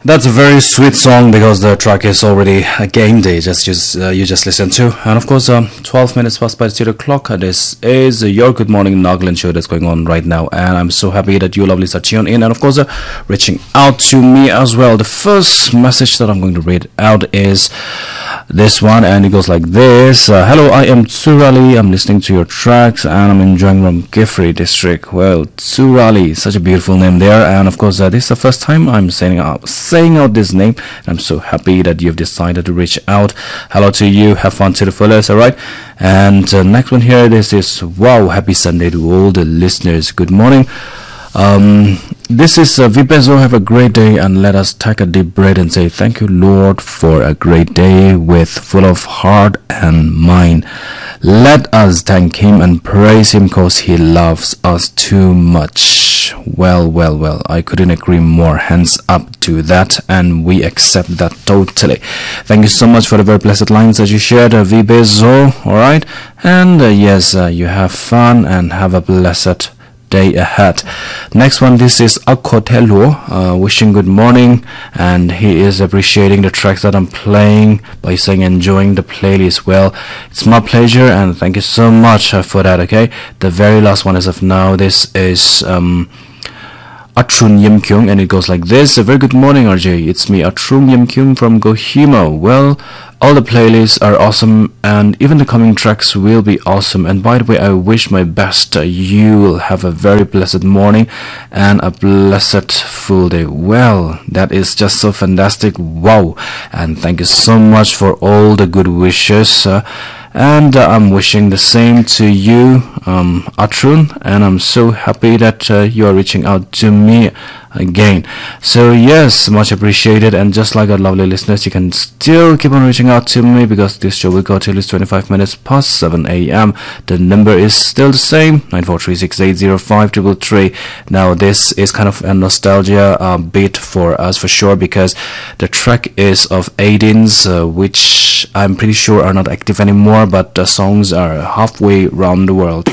That's a very sweet song because the track is already a game day. You just listened to, and of course, 12 minutes past by the 0 o'clock. This is your Good Morning Nagaland show that's going on right now, and I'm so happy that you lovely are tuned in, and of course, reaching out to me as well. The first message that I'm going to read out is this one, and it goes like this: Hello, I am Tsurali. I'm listening to your tracks, and I'm enjoying from Gifri district. Well, Tsurali, such a beautiful name there, and of course, this is the first time I'm saying out this name. I'm so happy that you've decided to reach out. Hello to you. Have fun to the fullest. All right. And next one here. This is wow. Happy Sunday to all the listeners. Good morning. This is Vipezo. Have a great day, and let us take a deep breath and say thank you, Lord, for a great day with full of heart and mind. Let us thank Him and praise Him because He loves us too much. Well, I couldn't agree more. Hands up to that, and we accept that totally. Thank you so much for the very blessed lines that you shared, Vipezo. All right, and yes, you have fun and have a blessed day ahead. Next one, this is Akotelo, wishing good morning, and he is appreciating the tracks that I'm playing by saying enjoying the playlist. Well, it's my pleasure, and thank you so much for that. Okay, the very last one as of now, this is Atrun Yimkyung, and it goes like this: a very good morning, RJ. It's me, Atrun Yimkyung from Kohima. Well, all the playlists are awesome, and even the coming tracks will be awesome. And by the way, I wish my best. You will have a very blessed morning and a blessed full day. Well, that is just so fantastic. Wow. And thank you so much for all the good wishes. And I'm wishing the same to you, Atrun, and I'm so happy that you are reaching out to me again. So yes, much appreciated, and just like our lovely listeners, you can still keep on reaching out to me because this show will go till it's 25 minutes past 7 a.m. The number is still the same, 943680533. Now this is kind of a nostalgia bit for us for sure, because the track is of Aidins, which I'm pretty sure are not active anymore, but the songs are halfway around the world.